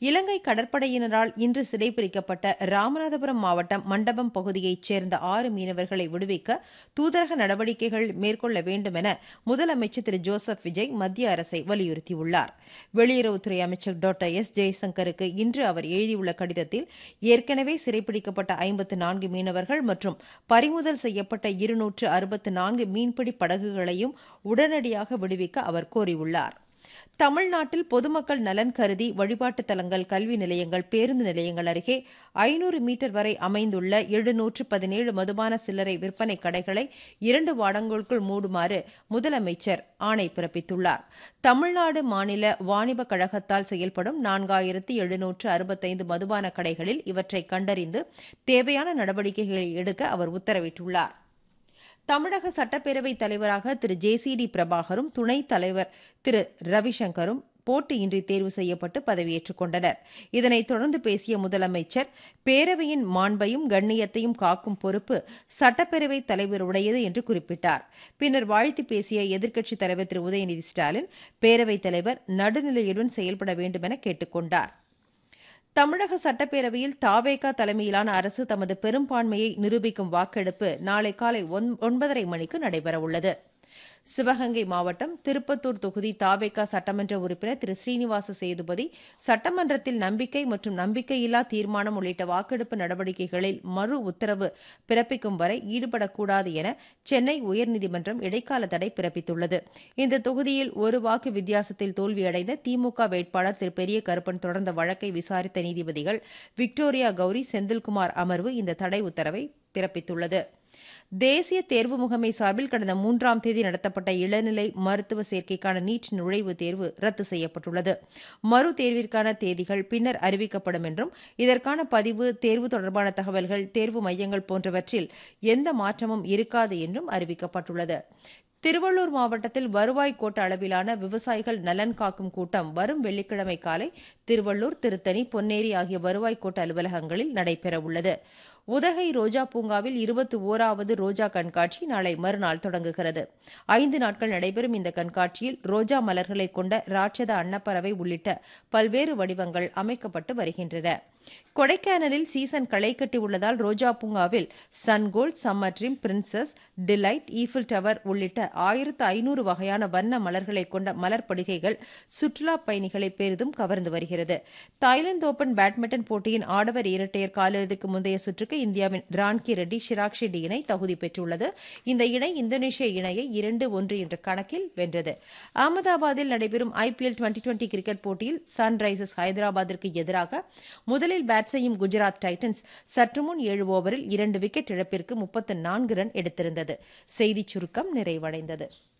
இலங்கை கடற்படையினரால் இன்று சிறைபிடிக்கப்பட்ட ராமநாதபுரம் மாவட்டம் மண்டபம் பகுதியைச் சேர்ந்த 6 மீனவர்களை விடுவிக்க தூதரக நடவடிக்கைகள் மேற்கொள்ள வேண்டும் என முதலமைச்சர் திரு ஜோசப் விஜய் மத்திய அரசை வலியுறுத்தியுள்ளார். வெளியுறவுத்துறை அமைச்சர் டாக்டர் எஸ். ஜெய்சங்கருக்கு இன்று அவர் எழுதியுள்ள கடிதத்தில் ஏற்கனவே சிறைப்பிடிக்கப்பட்ட 54 மீனவர்கள் மற்றும் பறிமுதல் செய்யப்பட்ட 264 மீன்பிடி படகுகளையும் உடனடியாக விடுவிக்க அவர் கோரியுள்ளார். தமிழ்நாட்டில் பொதுமக்கள் நலன் கருதி வழிபாட்டுத் தலங்கள், கல்வி நிலையங்கள், பேருந்து நிலையங்கள் அருகே 500 மீட்டர் வரை அமைந்துள்ள 717 மதுபான சில்லறை விற்பனை கடைகளை 2 வாரங்களுக்குள் மூடுமாறு முதலமைச்சர் ஆணை பிறப்பித்துள்ளார். தமிழ்நாடு மாநில வாணிப கழகத்தால் செயல்படும் 4765 மதுபான கடைகளில் இவற்றை கண்டறிந்து தேவையான நடவடிக்கைகளை எடுக்க அவர் உத்தரவிட்டுள்ளார். தமிழக சட்டப்பேரவைத் தலைவராக திரு ஜே.சி.டி. பிரபாகரும் துணைத் தலைவர் திரு ரவிசங்கரும் போட்டியின்றி தேர்வு செய்யப்பட்டு பதவியேற்றுக் கொண்டனர். இதனைத் தொடர்ந்து பேசிய முதலமைச்சர், பேரவையின் மாண்பையும் கண்ணியத்தையும் காக்கும் பொறுப்பு சட்டப்பேரவைத் தலைவருடையது என்று குறிப்பிட்டார். பின்னர் வாழ்த்து பேசிய எதிர்க்கட்சித் தலைவர் திரு உதயநிதி ஸ்டாலின், பேரவைத் தலைவர் நடுநிலையுடன் செயல்பட வேண்டும் என கேட்டுக் கொண்டார். தமிழக சட்டப்பேரவையில் தவேக தலைமையிலான அரசு தமது பெரும்பான்மையை நிரூபிக்கும் வாக்கெடுப்பு நாளை காலை 9:30 மணிக்கு நடைபெறவுள்ளது. சிவகங்கை மாவட்டம் திருப்பத்தூர் தொகுதி தவேக சட்டமன்ற உறுப்பினர் திரு ஸ்ரீனிவாச சேதுபதி சட்டமன்றத்தில் நம்பிக்கை மற்றும் நம்பிக்கையில்லா தீர்மானம் உள்ளிட்ட வாக்கெடுப்பு நடவடிக்கைகளில் மறு உத்தரவு பிறப்பிக்கும் வரை ஈடுபடக்கூடாது என சென்னை உயர்நீதிமன்றம் இடைக்கால தடை பிறப்பித்துள்ளது. இந்த தொகுதியில் ஒரு வாக்கு வித்தியாசத்தில் தோல்வியடைந்த திமுக வேட்பாளர் திரு பெரிய கருப்பன் தொடர்ந்த வழக்கை விசாரித்த நீதிபதிகள் விக்டோரியா கௌரி, செந்தில்குமார் அமர்வு இந்த தடை உத்தரவை பிறப்பித்துள்ளது. தேசிய தேர்வு முகமை சார்பில் கடந்த 3ஆம் தேதி நடத்தப்பட்ட இளநிலை மருத்துவ சேர்க்கைக்கான நீட் நுழைவுத் தேர்வு ரத்து செய்யப்பட்டுள்ளது. மறு தேர்விற்கான தேதிகள் பின்னர் அறிவிக்கப்படும் என்றும் இதற்கான பதிவு, தேர்வு தொடர்பான தகவல்கள், தேர்வு மையங்கள் போன்றவற்றில் எந்த மாற்றமும் இருக்காது என்றும் அறிவிக்கப்பட்டுள்ளது. திருவள்ளூர் மாவட்டத்தில் வருவாய் கோட்ட அளவிலான விவசாயிகள் நலன் காக்கும் கூட்டம் வரும் வெள்ளிக்கிழமை காலை திருவள்ளூர், திருத்தணி, பொன்னேரி ஆகிய வருவாய் கோட்ட அலுவலகங்களில் நடைபெறவுள்ளது. உதகை ரோஜா பூங்காவில் 21வது ரோஜா கண்காட்சி நாளை மறுநாள் தொடங்குகிறது. 5 நாட்கள் நடைபெறும் இந்த கண்காட்சியில் ரோஜா மலர்களை கொண்ட ராட்சத அன்னப்பறவை உள்ளிட்ட பல்வேறு வடிவங்கள் அமைக்கப்பட்டு வருகின்றன. கொடைக்கானலில் சீசன் களை கட்டி உள்ளதால் ரோஜா பூங்காவில் சன்கோல்ட், summer dream, princess, delight, Eiffel tower உள்ளிட்ட 1500 வகையான வண்ண மலர்களை கொண்ட மலர் படுகைகள் சுற்றுலா பயணிகளை பெரிதும் கவர்ந்து வருகிறது. தாய்லாந்து ஓபன் பேட்மிண்டன் போட்டியின் ஆடவர் இரட்டையர் காலிறுதிக்கு முந்தைய சுற்றுக்கு இந்தியாவின் ரான்கி ரெட்டி, ஷிராக் ஷெட்டி இணை தகுதி பெற்றுள்ளது. இந்த இணை இந்தோனேஷிய இணையை 2-1 என்ற கணக்கில் வென்றது. அகமதாபாத்தில் நடைபெறும் IPL 2020 கிரிக்கெட் போட்டியில் சன்ரைசர்ஸ் ஹைதராபாத்திற்கு எதிராக முதலில் பேட் செய்யும் குஜராத் டைட்டன்ஸ் சற்று முன் 7 ஓவரில் 2 விக்கெட் இழப்பிற்கு 34 ரன் எடுத்திருந்தது. செய்திச் சுருக்கம் நிறைவடைந்தது.